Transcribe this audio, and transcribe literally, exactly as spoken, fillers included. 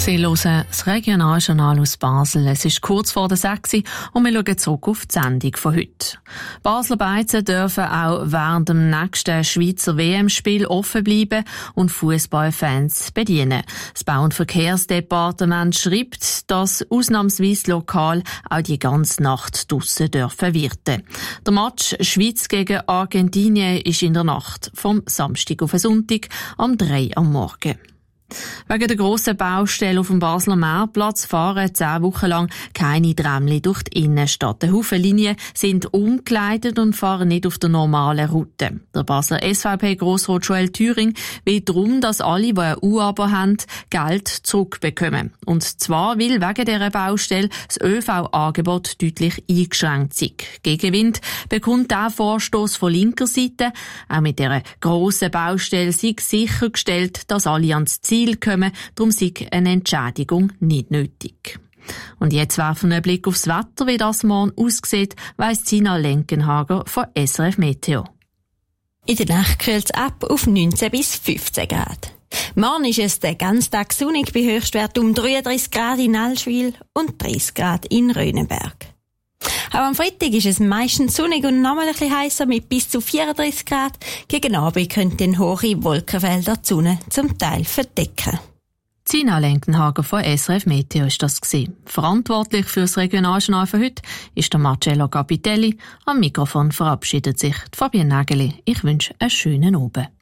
Sie hören das Regionaljournal aus Basel. Es ist kurz vor der sechs und wir schauen zurück auf die Sendung von heute. Basler Beizen dürfen auch während dem nächsten Schweizer W M-Spiel offen bleiben und Fußballfans bedienen. Das Bau- und Verkehrsdepartement schreibt, dass ausnahmsweise lokal auch die ganze Nacht draussen dürfen wirten. Der Match Schweiz gegen Argentinien ist in der Nacht vom Samstag auf den Sonntag am drei am Morgen. Wegen der grossen Baustelle auf dem Basler Meerplatz fahren zehn Wochen lang keine Tramli durch die Innenstadt. Die Haufenlinien sind umgeleitet und fahren nicht auf der normalen Route. Der Basler S V P-Grossrat Joel Thüring will darum, dass alle, die ein U-Abo haben, Geld zurückbekommen. Und zwar, weil wegen dieser Baustelle das Ö V-Angebot deutlich eingeschränkt ist. Gegenwind bekommt der Vorstoss von linker Seite. Auch mit dieser grossen Baustelle sei sichergestellt, dass alle ans Ziel kommen, darum sei eine Entschädigung nicht nötig. Und jetzt werfen wir einen Blick aufs Wetter, wie das morgen aussieht, weiss Sina Lenkenhager von S R F Meteo. In der Nacht kühlt es ab auf neunzehn bis fünfzehn Grad. Morgen ist es den ganzen Tag sonnig bei Höchstwert um dreiunddreissig Grad in Allschwil und dreißig Grad in Röhnenberg. Auch am Freitag ist es meistens sonnig und nochmal ein bisschen heißer mit bis zu vierunddreissig Grad. Gegen Abend können dann hohe Wolkenfelder die Sonne zum Teil verdecken. Sina Lenkenhager von S R F Meteo ist das gewesen. Verantwortlich für das Regionaljournal für heute ist der Marcello Capitelli. Am Mikrofon verabschiedet sich Fabienne Nägeli. Ich wünsche einen schönen Abend.